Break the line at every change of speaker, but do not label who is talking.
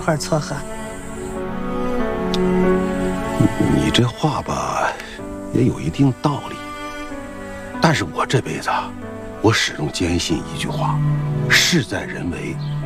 块撮合。
你这话吧，也有一定道理。但是我这辈子啊，我始终坚信一句话：事在人为，